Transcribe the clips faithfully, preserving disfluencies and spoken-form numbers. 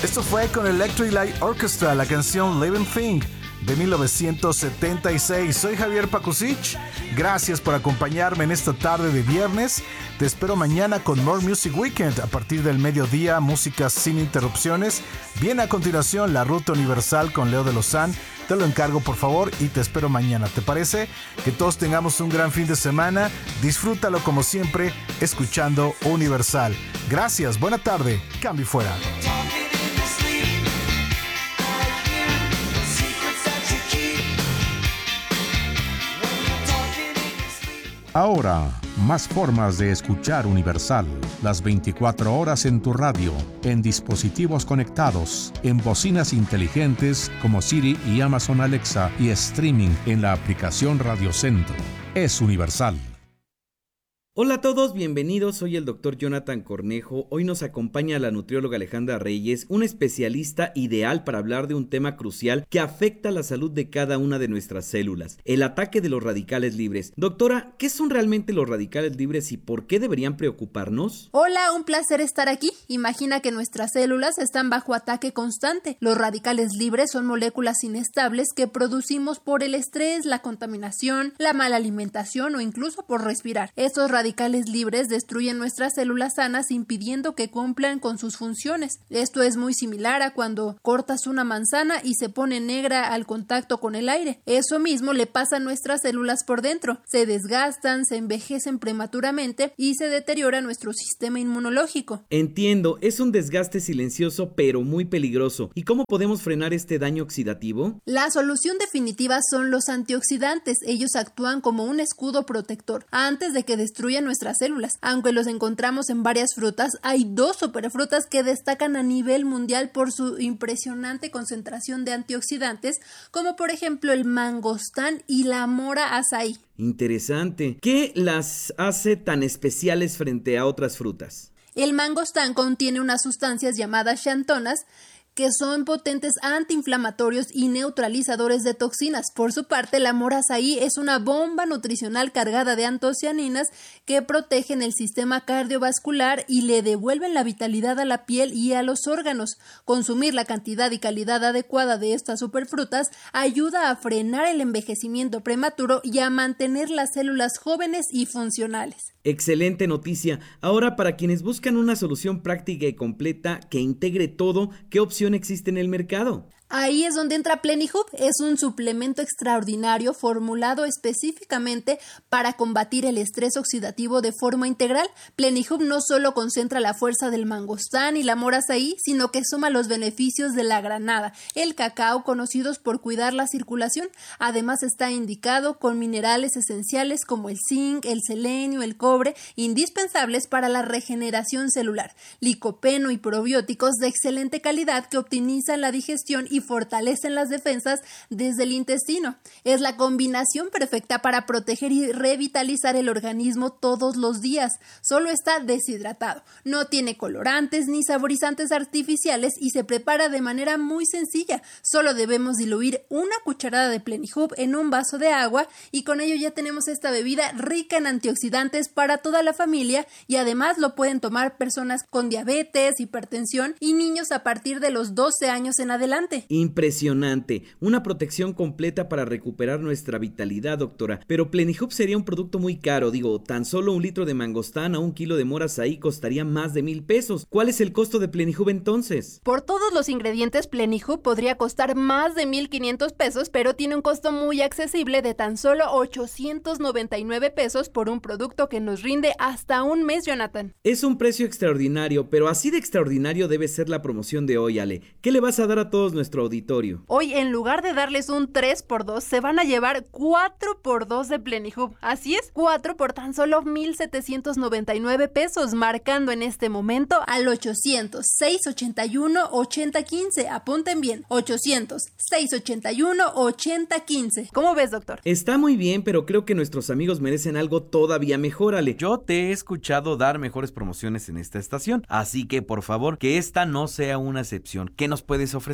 Esto fue con Electric Light Orchestra, la canción Living Thing de mil novecientos setenta y seis. Soy Javier Pakusich. Gracias por acompañarme en esta tarde de viernes. Te espero mañana con More Music Weekend a partir del mediodía, música sin interrupciones. Viene a continuación La Ruta Universal con Leo de Lozán. Te lo encargo, por favor, y te espero mañana. ¿Te parece? Que todos tengamos un gran fin de semana. Disfrútalo como siempre, escuchando Universal. Gracias, buena tarde. Cambio y fuera. Ahora, más formas de escuchar Universal. Las veinticuatro horas en tu radio, en dispositivos conectados, en bocinas inteligentes como Siri y Amazon Alexa y streaming en la aplicación Radio Centro. Es Universal. Hola a todos, bienvenidos, soy el doctor Jonathan Cornejo. Hoy nos acompaña la nutrióloga Alejandra Reyes, una especialista ideal para hablar de un tema crucial que afecta la salud de cada una de nuestras células, el ataque de los radicales libres. Doctora, ¿qué son realmente los radicales libres y por qué deberían preocuparnos? Hola, un placer estar aquí. Imagina que nuestras células están bajo ataque constante. Los radicales libres son moléculas inestables que producimos por el estrés, la contaminación, la mala alimentación o incluso por respirar. Estos radicales radicales libres destruyen nuestras células sanas impidiendo que cumplan con sus funciones. Esto es muy similar a cuando cortas una manzana y se pone negra al contacto con el aire. Eso mismo le pasa a nuestras células por dentro. Se desgastan, se envejecen prematuramente y se deteriora nuestro sistema inmunológico. Entiendo, es un desgaste silencioso pero muy peligroso. ¿Y cómo podemos frenar este daño oxidativo? La solución definitiva son los antioxidantes. Ellos actúan como un escudo protector antes de que destruyan nuestras células. Aunque los encontramos en varias frutas, hay dos superfrutas que destacan a nivel mundial por su impresionante concentración de antioxidantes, como por ejemplo el mangostán y la mora azaí. Interesante. ¿Qué las hace tan especiales frente a otras frutas? El mangostán contiene unas sustancias llamadas xantonas que son potentes antiinflamatorios y neutralizadores de toxinas. Por su parte, la mora azaí es una bomba nutricional cargada de antocianinas que protegen el sistema cardiovascular y le devuelven la vitalidad a la piel y a los órganos. Consumir la cantidad y calidad adecuada de estas superfrutas ayuda a frenar el envejecimiento prematuro y a mantener las células jóvenes y funcionales. Excelente noticia. Ahora, para quienes buscan una solución práctica y completa que integre todo, ¿qué opción existe en el mercado? Ahí es donde entra Plenihub. Es un suplemento extraordinario formulado específicamente para combatir el estrés oxidativo de forma integral. Plenihub no solo concentra la fuerza del mangostán y la mora azaí, sino que suma los beneficios de la granada, el cacao, conocidos por cuidar la circulación. Además está indicado con minerales esenciales como el zinc, el selenio, el cobre, indispensables para la regeneración celular, licopeno y probióticos de excelente calidad que optimizan la digestión y fortalecen las defensas desde el intestino. Es la combinación perfecta para proteger y revitalizar el organismo todos los días. Solo está deshidratado, no tiene colorantes ni saborizantes artificiales y se prepara de manera muy sencilla. Solo debemos diluir una cucharada de Plenihub en un vaso de agua y con ello ya tenemos esta bebida rica en antioxidantes para toda la familia, y además lo pueden tomar personas con diabetes, hipertensión y niños a partir de los doce años en adelante. Impresionante, una protección completa para recuperar nuestra vitalidad, doctora. Pero Plenihub sería un producto muy caro, digo, tan solo un litro de mangostán o un kilo de mora azaí costaría más de mil pesos. ¿Cuál es el costo de Plenihub entonces? Por todos los ingredientes, Plenihub podría costar más de mil quinientos pesos, pero tiene un costo muy accesible de tan solo ochocientos noventa y nueve pesos por un producto que nos rinde hasta un mes, Jonathan. Es un precio extraordinario, pero así de extraordinario debe ser la promoción de hoy, Ale. ¿Qué le vas a dar a todos nuestros auditorio? Hoy, en lugar de darles un tres por dos, se van a llevar cuatro por dos de Plenihub. Así es, cuatro por tan solo mil setecientos noventa y nueve pesos, marcando en este momento al ochocientos, seiscientos ochenta y uno, ochenta quince. Apunten bien, ochocientos, seiscientos ochenta y uno, ochenta quince. ¿Cómo ves, doctor? Está muy bien, pero creo que nuestros amigos merecen algo todavía mejor, Ale. Yo te he escuchado dar mejores promociones en esta estación, así que por favor, que esta no sea una excepción. ¿Qué nos puedes ofrecer?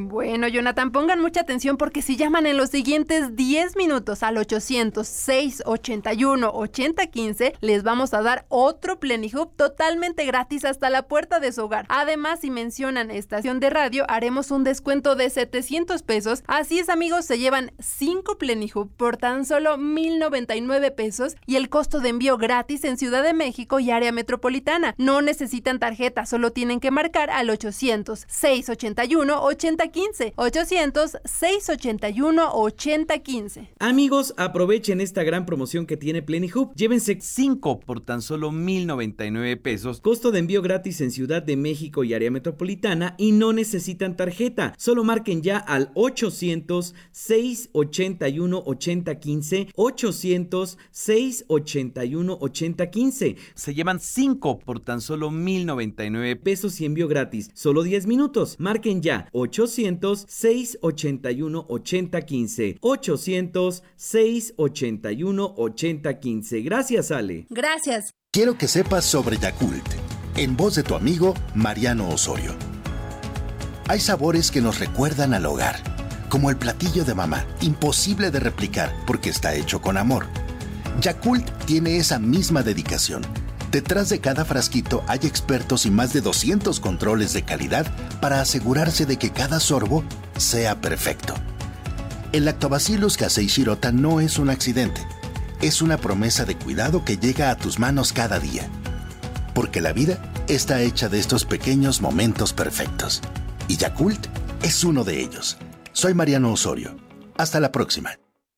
Bueno, Jonathan, pongan mucha atención porque si llaman en los siguientes diez minutos al ochocientos, seiscientos ochenta y uno, ochenta quince, les vamos a dar otro Plenihub totalmente gratis hasta la puerta de su hogar. Además, si mencionan estación de radio, haremos un descuento de setecientos pesos. Así es, amigos, se llevan cinco Plenihub por tan solo mil noventa y nueve pesos y el costo de envío gratis en Ciudad de México y área metropolitana. No necesitan tarjeta, solo tienen que marcar al ochocientos, seiscientos ochenta y uno, ochenta quince. ochocientos, seiscientos ochenta y uno, ochenta quince. Amigos, aprovechen esta gran promoción que tiene Plenihub. Llévense cinco por tan solo mil noventa y nueve pesos. Costo de envío gratis en Ciudad de México y área metropolitana y no necesitan tarjeta. Solo marquen ya al ochocientos, seiscientos ochenta y uno, ochenta quince. ochocientos, seiscientos ochenta y uno, ochenta quince. Se llevan cinco por tan solo mil noventa y nueve pesos y envío gratis. Solo diez minutos. Marquen ya ochocientos, seiscientos ochenta y uno, ochenta quince. ochocientos, seiscientos ochenta y uno, ochenta quince. Gracias, Ale. Gracias. Quiero que sepas sobre Yakult, en voz de tu amigo Mariano Osorio. Hay sabores que nos recuerdan al hogar, como el platillo de mamá, imposible de replicar porque está hecho con amor. Yakult tiene esa misma dedicación. Detrás de cada frasquito hay expertos y más de doscientos controles de calidad para asegurarse de que cada sorbo sea perfecto. El Lactobacillus casei shirota no es un accidente, es una promesa de cuidado que llega a tus manos cada día. Porque la vida está hecha de estos pequeños momentos perfectos. Y Yakult es uno de ellos. Soy Mariano Osorio. Hasta la próxima.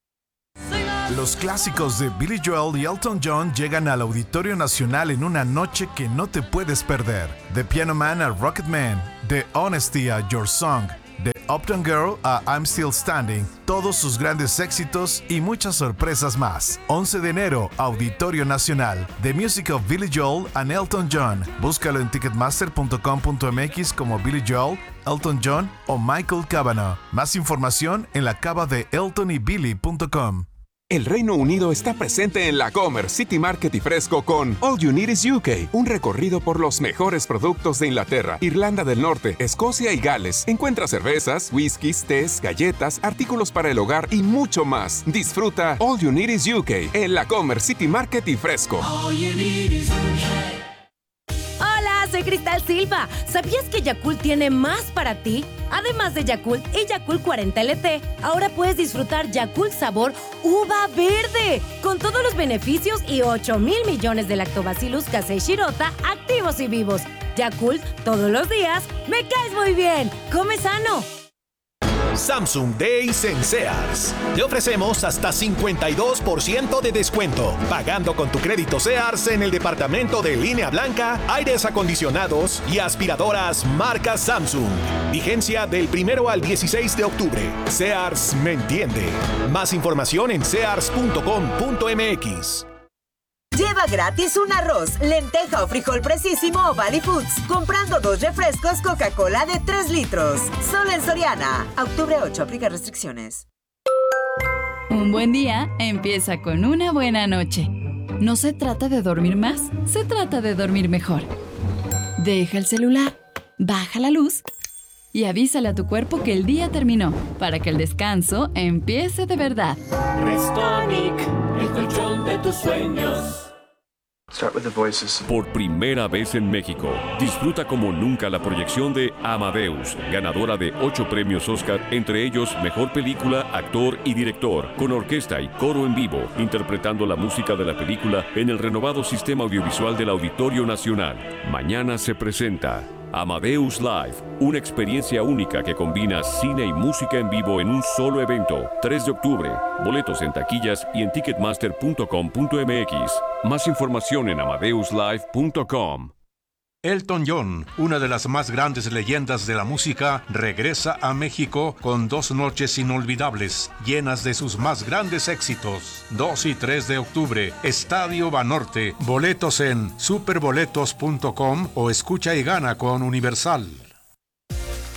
Los clásicos de Billy Joel y Elton John llegan al Auditorio Nacional en una noche que no te puedes perder. De Piano Man a Rocket Man, de Honesty a Your Song, de Uptown Girl a I'm Still Standing, todos sus grandes éxitos y muchas sorpresas más. once de enero, Auditorio Nacional. The Music of Billy Joel and Elton John. Búscalo en ticketmaster punto com punto m x como Billy Joel, Elton John o Michael Cavanaugh. Más información en la cava de elton y billy punto com. El Reino Unido está presente en la Comer City Market y Fresco con All You Need Is U K, un recorrido por los mejores productos de Inglaterra, Irlanda del Norte, Escocia y Gales. Encuentra cervezas, whiskies, tés, galletas, artículos para el hogar y mucho más. Disfruta All You Need Is U K en la Comer City Market y Fresco. All you need is U K. Hola, soy Cristal Silva. ¿Sabías que Yakult tiene más para ti? Además de Yakult y Yakult cuarenta L T, ahora puedes disfrutar Yakult sabor uva verde, con todos los beneficios y ocho mil millones de Lactobacillus casei shirota activos y vivos. Yakult, todos los días, me caes muy bien. Come sano. Samsung Days en Sears. Te ofrecemos hasta cincuenta y dos por ciento de descuento. Pagando con tu crédito Sears en el departamento de línea blanca, aires acondicionados y aspiradoras marca Samsung. Vigencia del primero al dieciséis de octubre. Sears me entiende. Más información en sears punto com punto m x. Lleva gratis un arroz, lenteja o frijol precisísimo o Valley Foods, comprando dos refrescos Coca-Cola de tres litros. Solo en Soriana. Octubre ocho, aplica restricciones. Un buen día empieza con una buena noche. No se trata de dormir más, se trata de dormir mejor. Deja el celular, baja la luz y avísale a tu cuerpo que el día terminó, para que el descanso empiece de verdad. Restonic, el colchón de tus sueños. Por primera vez en México, disfruta como nunca la proyección de Amadeus, ganadora de ocho premios Oscar, entre ellos Mejor Película, Actor y Director, con orquesta y coro en vivo, interpretando la música de la película en el renovado sistema audiovisual del Auditorio Nacional. Mañana se presenta Amadeus Live, una experiencia única que combina cine y música en vivo en un solo evento. tres de octubre, boletos en taquillas y en ticketmaster punto com punto m x. Más información en amadeus live punto com. Elton John, una de las más grandes leyendas de la música, regresa a México con dos noches inolvidables, llenas de sus más grandes éxitos. dos y tres de octubre, Estadio Banorte. Boletos en superboletos punto com o escucha y gana con Universal. Hola,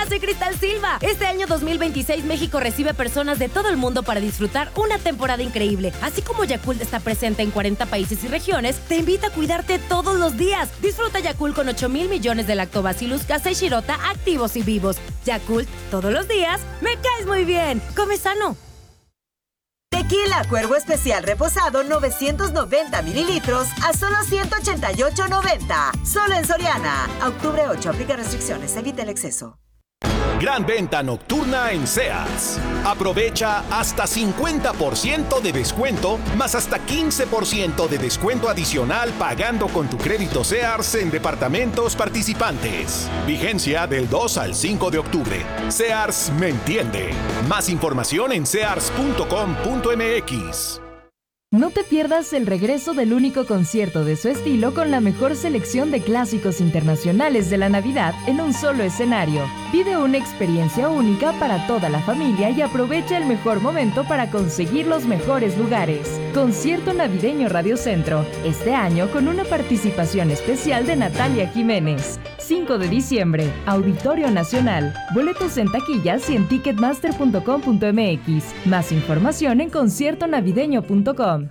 soy Cristal Silva. Este año dos mil veintiséis México recibe personas de todo el mundo para disfrutar una temporada increíble. Así como Yakult está presente en cuarenta países y regiones, te invita a cuidarte todos los días. Disfruta Yakult con ocho mil millones de Lactobacillus casei shirota activos y vivos. Yakult, todos los días, me caes muy bien. Come sano. Tequila Cuervo Especial Reposado novecientos noventa mililitros a solo ciento ochenta y ocho noventa. Solo en Soriana. A octubre ocho. Aplica restricciones. Evita el exceso. Gran venta nocturna en Sears. Aprovecha hasta cincuenta por ciento de descuento, más hasta quince por ciento de descuento adicional pagando con tu crédito Sears en departamentos participantes. Vigencia del dos al cinco de octubre. Sears me entiende. Más información en sears punto com punto m x. No te pierdas el regreso del único concierto de su estilo con la mejor selección de clásicos internacionales de la Navidad en un solo escenario. Vive una experiencia única para toda la familia y aprovecha el mejor momento para conseguir los mejores lugares. Concierto Navideño Radio Centro, este año con una participación especial de Natalia Jiménez. cinco de diciembre, Auditorio Nacional. Boletos en taquillas y en ticketmaster punto com punto m x. Más información en concierto navideño punto com.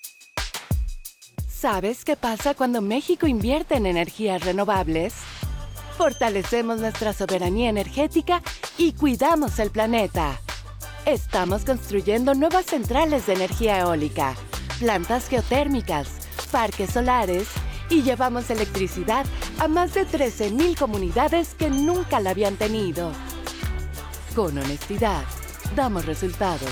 ¿Sabes qué pasa cuando México invierte en energías renovables? Fortalecemos nuestra soberanía energética y cuidamos el planeta. Estamos construyendo nuevas centrales de energía eólica, plantas geotérmicas, parques solares y llevamos electricidad a más de trece mil comunidades que nunca la habían tenido. Con honestidad, damos resultados.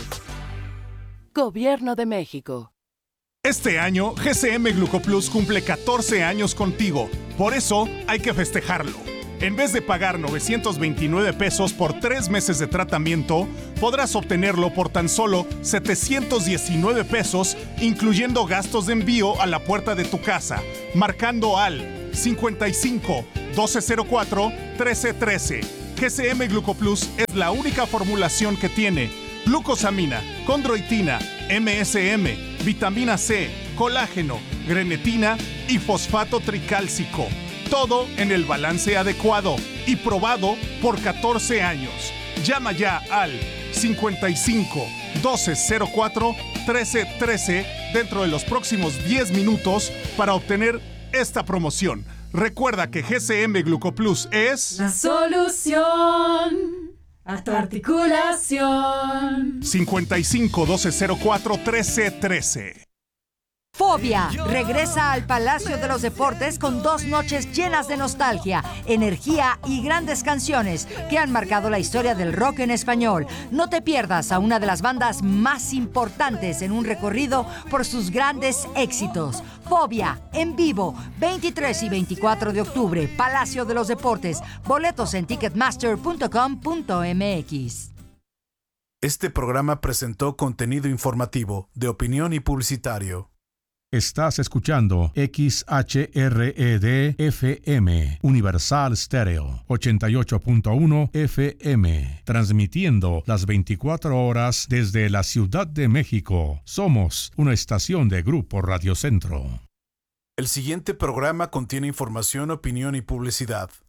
Gobierno de México. Este año, G C M Glucoplus cumple catorce años contigo. Por eso, hay que festejarlo. En vez de pagar novecientos veintinueve pesos por tres meses de tratamiento, podrás obtenerlo por tan solo setecientos diecinueve pesos, incluyendo gastos de envío a la puerta de tu casa, marcando al cincuenta y cinco, doce cero cuatro, trece trece. G C M Glucoplus es la única formulación que tiene glucosamina, condroitina, M S M, vitamina C, colágeno, grenetina y fosfato tricálcico. Todo en el balance adecuado y probado por catorce años. Llama ya al cincuenta y cinco, doce cero cuatro, trece trece dentro de los próximos diez minutos para obtener esta promoción. Recuerda que G C M Glucoplus es la solución a tu articulación. cincuenta y cinco, doce cero cuatro, trece trece. Fobia regresa al Palacio de los Deportes con dos noches llenas de nostalgia, energía y grandes canciones que han marcado la historia del rock en español. No te pierdas a una de las bandas más importantes en un recorrido por sus grandes éxitos. Fobia, en vivo, veintitrés y veinticuatro de octubre, Palacio de los Deportes. Boletos en ticketmaster punto com punto m x. Este programa presentó contenido informativo, de opinión y publicitario. Estás escuchando X H R E D F M, Universal Stereo, ochenta y ocho punto uno F M, transmitiendo las veinticuatro horas desde la Ciudad de México. Somos una estación de Grupo Radio Centro. El siguiente programa contiene información, opinión y publicidad.